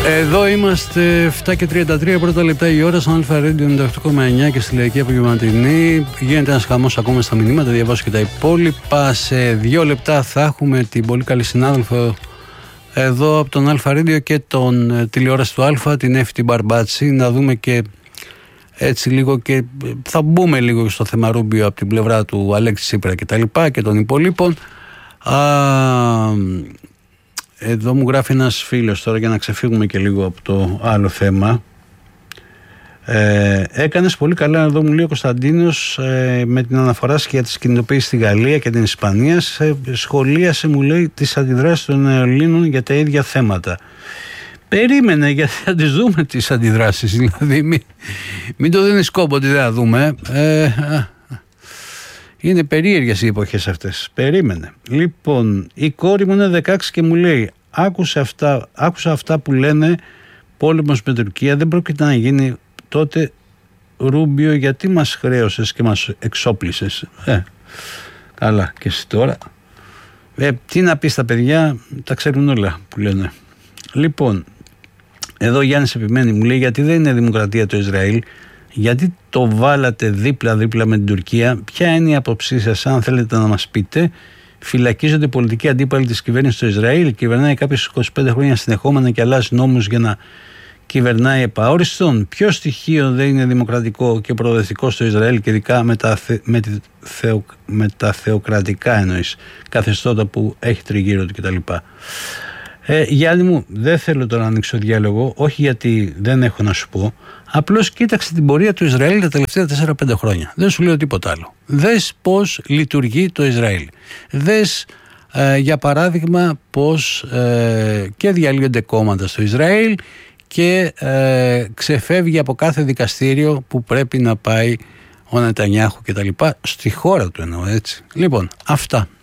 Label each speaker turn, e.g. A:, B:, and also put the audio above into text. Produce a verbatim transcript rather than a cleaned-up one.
A: Εδώ είμαστε εφτά και τριάντα τρία πρώτα λεπτά η ώρα στον Αλφα Radio ενενήντα οκτώ κόμμα εννιά και στη Λαϊκή Απογευματινή. Γίνεται ένας χαμός ακόμα στα μηνύματα, διαβάζω και τα υπόλοιπα. Σε δύο λεπτά θα έχουμε την πολύ καλή συνάδελφο εδώ από τον Αλφα Radio και τον τηλεόραση του Αλφα, την Εύη την Μπαρμπάτση, να δούμε και έτσι λίγο και θα μπούμε λίγο στο θέμα Ρούμπιο από την πλευρά του Αλέξη Τσίπρα και τα λοιπά και των υπολείπων. Α, εδώ μου γράφει ένας φίλος τώρα για να ξεφύγουμε και λίγο από το άλλο θέμα. Ε, έκανες πολύ καλά, εδώ μου λέει ο Κωνσταντίνος, ε, με την αναφορά για τις κινητοποίησεις στη Γαλλία και την Ισπανία. Σε, σχολίασε, μου λέει, τις αντιδράσεις των Ελλήνων για τα ίδια θέματα. Περίμενε, γιατί θα τις δούμε τις αντιδράσεις. Δηλαδή μην, μην το δίνεις κόπο ότι δεν θα δούμε. ε, Είναι περίεργες οι εποχές αυτές. Περίμενε. Λοιπόν, η κόρη μου είναι δεκαέξι και μου λέει, άκουσα αυτά, άκουσα αυτά που λένε πόλεμος με Τουρκία, δεν πρόκειται να γίνει. Τότε, Ρούμπιο, γιατί μας χρέωσες και μας εξόπλισες? Ε, καλά, και εσύ τώρα. Ε, τι να πει στα παιδιά, τα ξέρουν όλα που λένε. Λοιπόν, εδώ Γιάννης επιμένει, μου λέει, γιατί δεν είναι δημοκρατία το Ισραήλ, γιατί το βάλατε δίπλα-δίπλα με την Τουρκία, ποια είναι η άποψή σας, αν θέλετε να μας πείτε? Φυλακίζονται οι πολιτικοί αντίπαλοι της κυβέρνησης στο Ισραήλ, κυβερνάει κάποιες είκοσι πέντε χρόνια συνεχόμενα και αλλάζει νόμους για να κυβερνάει επαόριστον. Ποιο στοιχείο δεν είναι δημοκρατικό και προοδευτικό στο Ισραήλ, και ειδικά με τα, θε, με τη θεο, με τα θεοκρατικά εννοείς καθεστώτα που έχει τριγύρω του κτλ. Ε, Γιάννη μου, δεν θέλω τώρα να ανοίξω διάλογο, όχι γιατί δεν έχω να σου πω. Απλώς κοίταξε την πορεία του Ισραήλ τα τελευταία τέσσερα πέντε χρόνια. Δεν σου λέω τίποτα άλλο. Δες πώς λειτουργεί το Ισραήλ. Δες ε, για παράδειγμα πώς ε, και διαλύονται κόμματα στο Ισραήλ και ε, ξεφεύγει από κάθε δικαστήριο που πρέπει να πάει ο Νετανιάχου και τα λοιπά, στη χώρα του εννοώ, έτσι. Λοιπόν, αυτά.